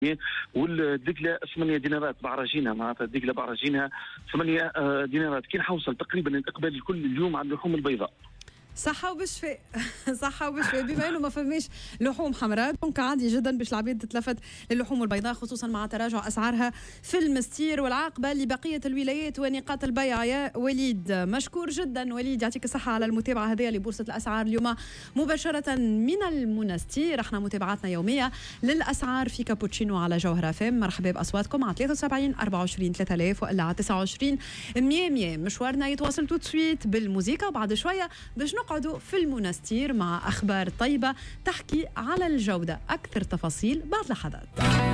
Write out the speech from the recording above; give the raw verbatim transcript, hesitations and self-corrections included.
والدقله ثمانية دينارات بعرجينها، معناتها الدقله بعرجينها ثمانية دينارات. كي نحوصل تقريبا الاقبال الكل اليوم على اللحوم البيضاء. صحة وبشفاء. صحة وبشفاء. بما انه ما فماش لحوم حمراء دونك عادي جدا باش العباد تتلفت للحوم البيضاء، خصوصا مع تراجع اسعارها في المستير والعاقبة لبقية الولايات ونقاط البيع. يا وليد مشكور جدا. وليد يعطيك الصحة على المتابعة هذه لبورصة الاسعار اليوم مباشرة من المنستير. احنا متابعاتنا يومية للاسعار في كابوتشينو على جوهرة اف ام. مرحبا باصواتكم على ثلاثة وسبعين أربعة وعشرين ثلاثة آلاف والا على تسعة وعشرين مية مية. مشوارنا يتواصل تو سويت بالموسيقى، وبعد شوية باش نقعدوا في المنستير مع أخبار طيبة تحكي على الجودة. أكثر تفاصيل بعد لحظات.